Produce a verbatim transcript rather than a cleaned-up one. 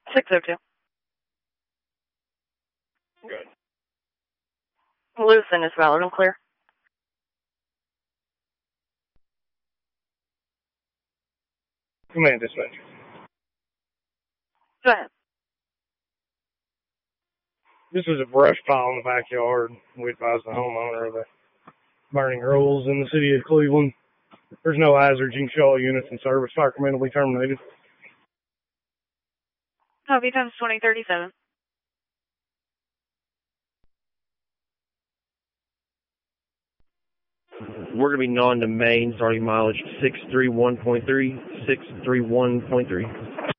six oh two. Good. Lucin is valid and clear. Command dispatch. Go ahead. This is a brush pile in the backyard. We advise the homeowner of the burning rules in the city of Cleveland. There's no hazards. You can show all units in service. Fire command will be terminated. Copy times twenty thirty-seven. We're going to be non-domain, starting mileage six three one point three, six three one point three.